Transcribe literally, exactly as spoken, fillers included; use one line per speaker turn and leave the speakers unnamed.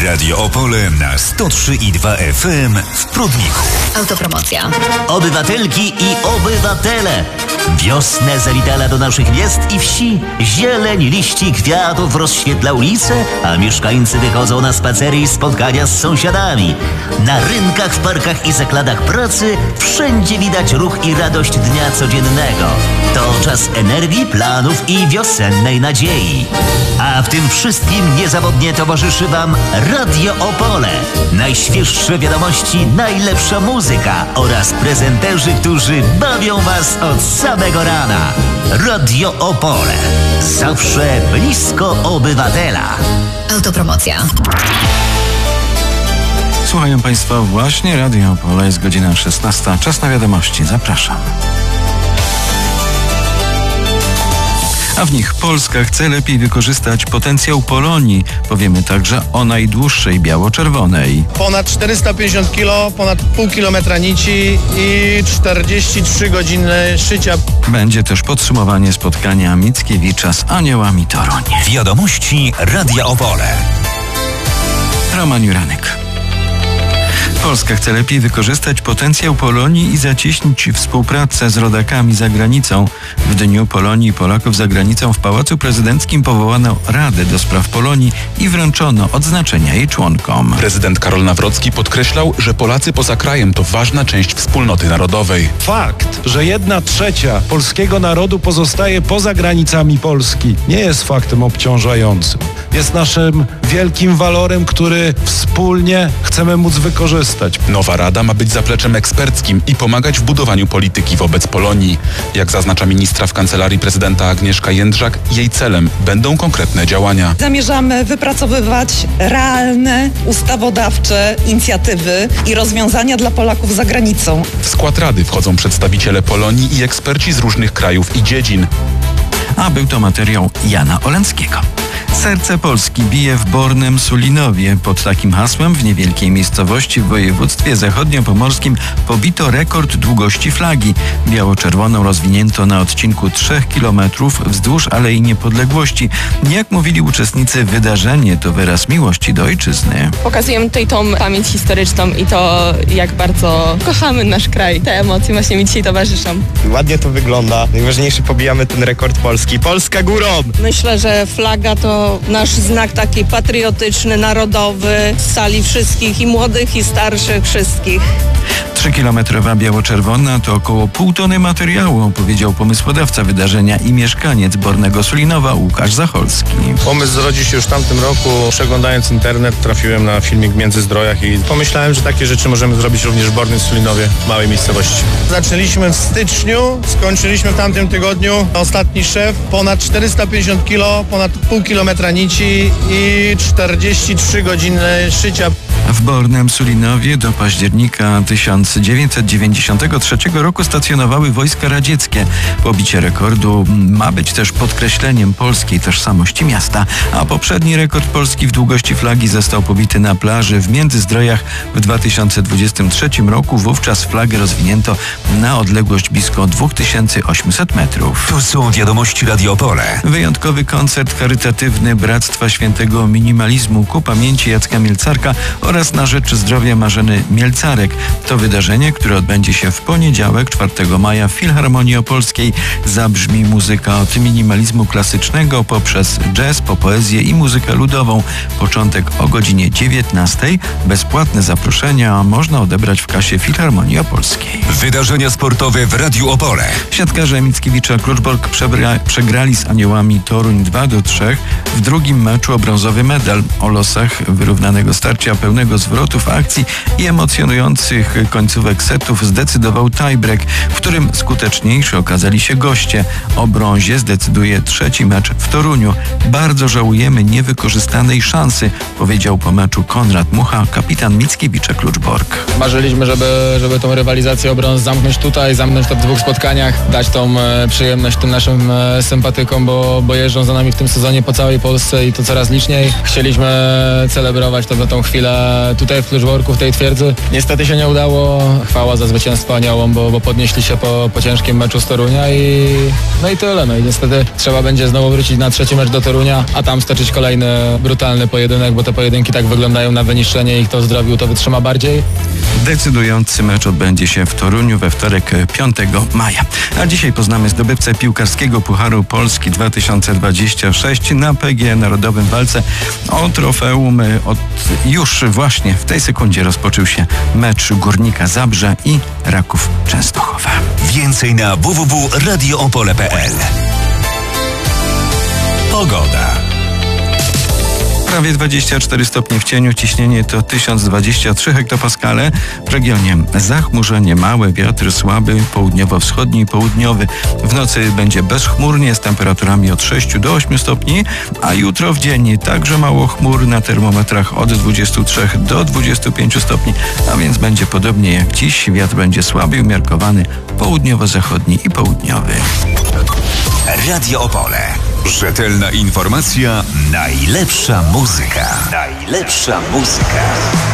Radio Opole na sto trzy i dwa F M w Prudniku.
Autopromocja.
Obywatelki i obywatele! Wiosnę zawitała do naszych miast i wsi. Zieleń, liści kwiatów rozświetla ulice, a mieszkańcy wychodzą na spacery i spotkania z sąsiadami. Na rynkach, w parkach i zakładach pracy wszędzie widać ruch i radość dnia codziennego. To czas energii, planów i wiosennej nadziei. A w tym wszystkim niezawodnie towarzyszy Wam Radio Opole. Najświeższe wiadomości, najlepsza muzyka oraz prezenterzy, którzy bawią Was od samego rana. Radio Opole. Zawsze blisko obywatela.
Autopromocja.
Słuchają Państwo właśnie Radio Opole, jest godzina szesnasta. Czas na wiadomości. Zapraszam. A w nich Polska chce lepiej wykorzystać potencjał Polonii. Powiemy także o najdłuższej biało-czerwonej.
Ponad czterysta pięćdziesiąt kilo, ponad pół kilometra nici i czterdzieści trzy godziny szycia.
Będzie też podsumowanie spotkania Mickiewicza z Aniołami Toruń.
Wiadomości Radia Opole.
Roman Juranek. Polska chce lepiej wykorzystać potencjał Polonii i zacieśnić współpracę z rodakami za granicą. W Dniu Polonii i Polaków za granicą w Pałacu Prezydenckim powołano Radę do Spraw Polonii i wręczono odznaczenia jej członkom.
Prezydent Karol Nawrocki podkreślał, że Polacy poza krajem to ważna część wspólnoty narodowej.
Fakt, że jedna trzecia polskiego narodu pozostaje poza granicami Polski, nie jest faktem obciążającym. Jest naszym wielkim walorem, który wspólnie chcemy móc wykorzystać.
Nowa Rada ma być zapleczem eksperckim i pomagać w budowaniu polityki wobec Polonii. Jak zaznacza ministra w Kancelarii Prezydenta Agnieszka Jędrzak, jej celem będą konkretne działania.
Zamierzamy wypracowywać realne, ustawodawcze inicjatywy i rozwiązania dla Polaków za granicą.
W skład Rady wchodzą przedstawiciele Polonii i eksperci z różnych krajów i dziedzin.
A był to materiał Jana Oleńskiego. Serce Polski bije w Bornem Sulinowie. Pod takim hasłem w niewielkiej miejscowości w województwie zachodniopomorskim pobito rekord długości flagi. Biało-czerwoną rozwinięto na odcinku trzech kilometrów wzdłuż Alei Niepodległości. Jak mówili uczestnicy, wydarzenie to wyraz miłości do ojczyzny.
Pokazujemy tutaj tą pamięć historyczną i to, jak bardzo kochamy nasz kraj. Te emocje właśnie mi dzisiaj towarzyszą.
Ładnie to wygląda. Najważniejsze, pobijamy ten rekord Polski. Polska górą!
Myślę, że flaga to nasz znak taki patriotyczny, narodowy, z sali wszystkich, i młodych, i starszych, wszystkich.
Trzykilometrowa biało-czerwona to około pół tony materiału, powiedział pomysłodawca wydarzenia i mieszkaniec Bornego Sulinowa Łukasz Zacholski.
Pomysł zrodził się już w tamtym roku. Przeglądając internet, trafiłem na filmik w Międzyzdrojach i pomyślałem, że takie rzeczy możemy zrobić również w Bornym Sulinowie, małej miejscowości. Zaczęliśmy w styczniu, skończyliśmy w tamtym tygodniu. Ostatni szef, ponad czterysta pięćdziesiąt kilo, ponad pół kilometra nici i czterdzieści trzy godziny szycia.
W Bornym Sulinowie do października tysiąc dziewięćset dziewięćdziesiątego trzeciego roku stacjonowały wojska radzieckie. Pobicie rekordu ma być też podkreśleniem polskiej tożsamości miasta, a poprzedni rekord Polski w długości flagi został pobity na plaży w Międzyzdrojach w dwa tysiące dwudziestym trzecim roku. Wówczas flagę rozwinięto na odległość blisko dwa tysiące osiemset metrów.
Tu są wiadomości Radio Opole.
Wyjątkowy koncert charytatywny Bractwa Świętego Minimalizmu ku pamięci Jacka Mielcarka oraz na rzecz zdrowia Marzeny Mielcarek. To wydarzenie, które odbędzie się w poniedziałek, czwartego maja w Filharmonii Opolskiej. Zabrzmi muzyka od minimalizmu klasycznego poprzez jazz, po poezję i muzykę ludową. Początek o godzinie dziewiętnastej. Bezpłatne zaproszenia można odebrać w kasie Filharmonii Opolskiej.
Wydarzenia sportowe w Radiu Opole.
Siatkarze Mickiewicza Kluczbork przebra- przegrali z Aniołami Toruń dwa do trzech. W drugim meczu o brązowy medal. O losach wyrównanego starcia, pełnego zwrotów akcji i emocjonujących końcówek setów zdecydował tiebreak, w którym skuteczniejszy okazali się goście. O brązie zdecyduje trzeci mecz w Toruniu. Bardzo żałujemy niewykorzystanej szansy, powiedział po meczu Konrad Mucha, kapitan Mickiewicza Kluczbork.
Marzyliśmy, żeby, żeby tą rywalizację o brąz zamknąć tutaj, zamknąć to w dwóch spotkaniach, dać tą e, przyjemność tym naszym e, sympatykom, bo, bo jeżdżą za nami w tym sezonie po całej Polsce i to coraz liczniej. Chcieliśmy celebrować to, tą chwilę e, tutaj w Kluczborku, w tej twierdzy. Niestety się nie udało. Chwała za zwycięstwo Aniołom, bo, bo podnieśli się po, po ciężkim meczu z Torunia i no i tyle. No i niestety trzeba będzie znowu wrócić na trzeci mecz do Torunia, a tam stoczyć kolejny brutalny pojedynek, bo te pojedynki tak wyglądają na wyniszczenie i kto w zdrowiu, to wytrzyma bardziej.
Decydujący mecz odbędzie się w Toruniu we wtorek piątego maja. A dzisiaj poznamy zdobywcę piłkarskiego Pucharu Polski dwa tysiące dwadzieścia sześć na P G Narodowym walce o trofeum. Od już właśnie w tej sekundzie rozpoczął się mecz Górnika Zabrze i Raków Częstochowa.
Więcej na w w w kropka radio opole kropka p l. Pogoda.
Prawie dwadzieścia cztery stopnie w cieniu, ciśnienie to tysiąc dwadzieścia trzy hektopaskale. W regionie zachmurzenie małe, wiatr słaby, południowo-wschodni i południowy. W nocy będzie bezchmurnie z temperaturami od sześciu do ośmiu stopni, a jutro w dzień także mało chmur, na termometrach od dwudziestu trzech do dwudziestu pięciu stopni, a więc będzie podobnie jak dziś. Wiatr będzie słaby, umiarkowany, południowo-zachodni i południowy.
Radio Opole. Rzetelna informacja, najlepsza muzyka. Najlepsza muzyka.